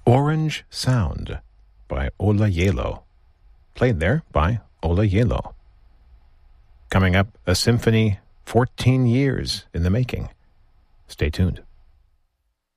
Orange Sound by Ola Yelo. Played there by Ola Yelo. Coming up, a symphony 14 years in the making. Stay tuned.